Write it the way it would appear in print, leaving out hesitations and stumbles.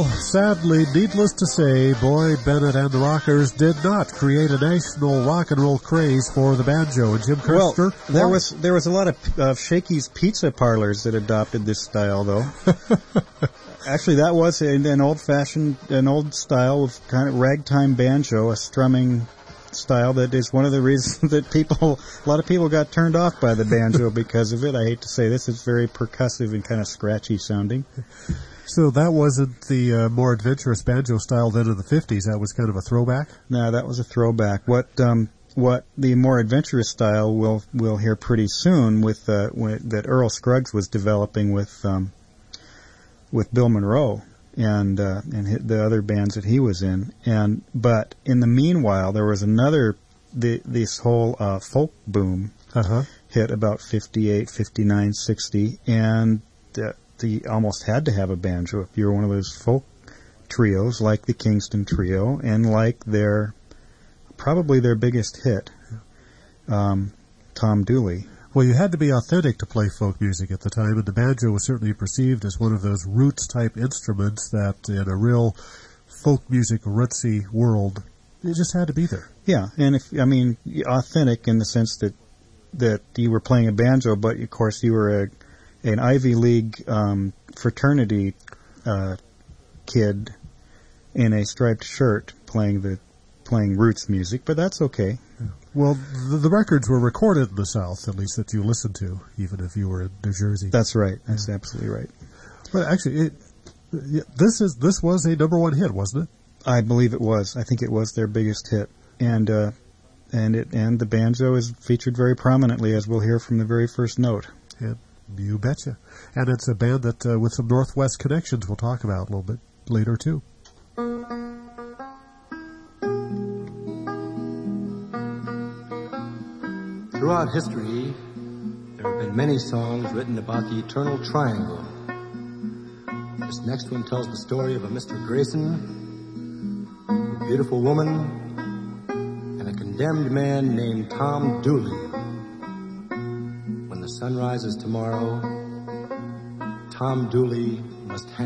Well, sadly, needless to say, Boy Bennett and the Rockers did not create a national rock and roll craze for the banjo. And Jim Kerster? Well, there was a lot of Shakey's Pizza Parlors that adopted this style, though. Actually, that was an old style of kind of ragtime banjo, a strumming style that is one of the reasons that a lot of people got turned off by the banjo because of it. I hate to say this, it's very percussive and kind of scratchy sounding. So that wasn't the more adventurous banjo style then in the 50s. That was kind of a throwback? No, that was a throwback. What the more adventurous style we'll hear pretty soon that Earl Scruggs was developing with Bill Monroe and the other bands that he was in. But in the meanwhile, there was this whole folk boom hit about 58, 59, 60, and you almost had to have a banjo if you were one of those folk trios like the Kingston Trio and like probably their biggest hit, Tom Dooley. Well, you had to be authentic to play folk music at the time, and the banjo was certainly perceived as one of those roots-type instruments that in a real folk music rootsy world, it just had to be there. Yeah, and authentic in the sense that you were playing a banjo, but of course you were an Ivy League fraternity kid in a striped shirt playing roots music, but that's okay. Well, the records were recorded in the South, at least that you listened to, even if you were in New Jersey. That's right. That's absolutely right. But actually, this was a number one hit, wasn't it? I believe it was. I think it was their biggest hit, and the banjo is featured very prominently, as we'll hear from the very first note. Yeah, you betcha. And it's a band that with some Northwest connections we'll talk about a little bit later too. Throughout history, there have been many songs written about the eternal triangle. This next one tells the story of a Mr. Grayson, a beautiful woman, and a condemned man named Tom Dooley. When the sun rises tomorrow, Tom Dooley must hang.